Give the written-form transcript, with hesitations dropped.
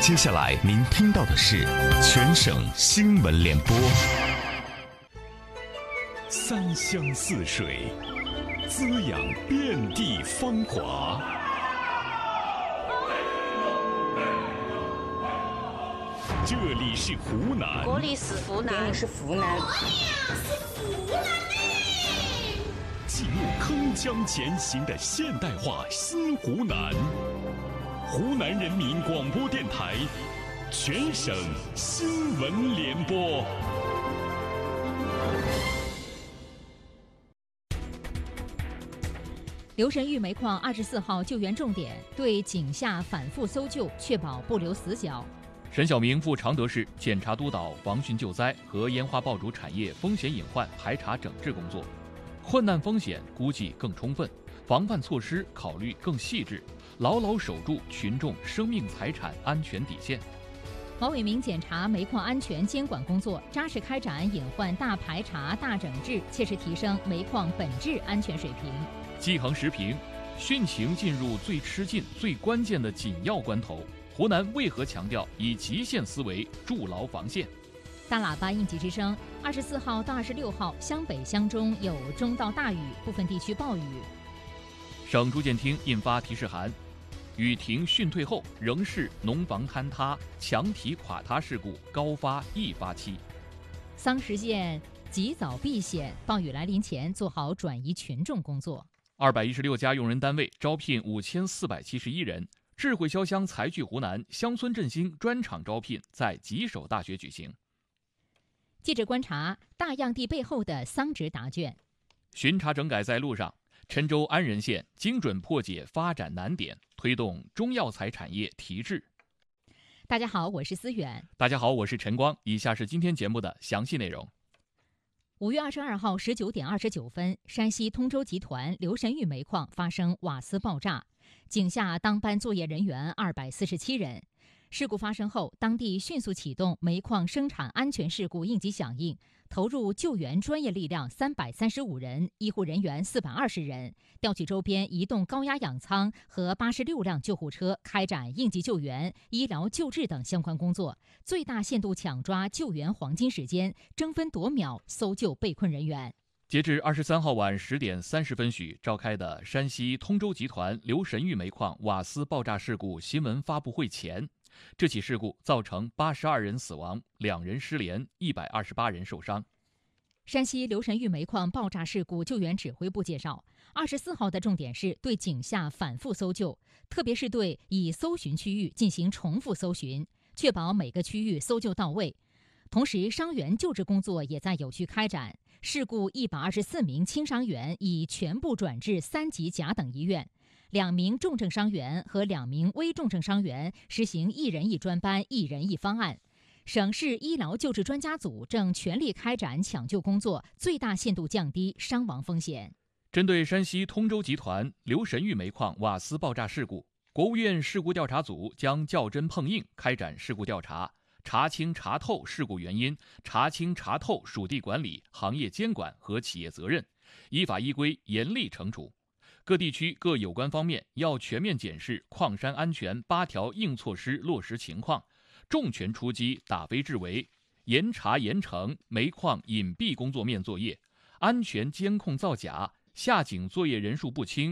接下来您听到的是全省新闻联播。三湘四水，滋养遍地芳华。这里是湖南， 国里是湖南， 是湖南， 进入铿锵前行的现代化新湖南。湖南人民广播电台全省新闻联播。 留神峪煤矿24号救援重点，对井下反复搜救，确保不留死角。 沈晓明赴常德市检查督导防汛救灾和烟花爆竹产业风险隐患排查整治工作，困难风险估计更充分，防范措施考虑更细致，牢牢守住群众生命财产安全底线。 毛伟明检查煤矿安全监管工作，扎实开展隐患大排查、大整治，切实提升煤矿本质安全水平。 季恒时评：汛情进入最吃劲、最关键的紧要关头，湖南为何强调以极限思维筑牢防线？ 大喇叭应急之声：24号到26号，湘北、湘中有中到大雨，部分地区暴雨。 省住建厅印发提示函，雨停汛退后仍是农房坍塌、墙体垮塌事故高发易发期。 桑石县及早避险，暴雨来临前做好转移群众工作。 216家用人单位招聘5471人。智慧潇湘财聚湖南乡村振兴专场招聘在吉首大学举行。 记者观察大样地背后的桑植答卷。 巡查整改在路上，郴州安仁县精准破解发展难点，推动中药材产业提质。 大家好，我是思远。 大家好，我是陈光。以下是今天节目的详细内容。 5月22号19点29分，山西通州集团留神峪煤矿发生瓦斯爆炸，井下当班作业人员247人。事故发生后，当地迅速启动煤矿生产安全事故应急响应，投入救援专业力量335人，医护人员420人，调取周边移动高压氧舱和86辆救护车，开展应急救援、医疗救治等相关工作，最大限度抢抓救援黄金时间，争分夺秒搜救被困人员。 截至23号晚10点30分许召开的山西通州集团留神峪煤矿瓦斯爆炸事故新闻发布会前，这起事故造成82人死亡，2人失联，128人受伤。 山西留神峪煤矿爆炸事故救援指挥部介绍，24号的重点是对井下反复搜救，特别是对已搜寻区域进行重复搜寻，确保每个区域搜救到位。同时，伤员救治工作也在有序开展。事故124名轻伤员已全部转至3级甲等医院，2名重症伤员和2名危重症伤员实行1人1专班、1人1方案。省市医疗救治专家组正全力开展抢救工作，最大限度降低伤亡风险。 针对山西通州集团留神峪煤矿瓦斯爆炸事故，国务院事故调查组将较真碰硬开展事故调查，查清查透事故原因，查清查透属地管理、行业监管和企业责任，依法依规严厉惩处。各地区各有关方面要全面检视矿山安全8条硬措施落实情况，重拳出击打非治围，严查严惩煤矿隐蔽工作面作业、安全监控造假、下井作业人数不清、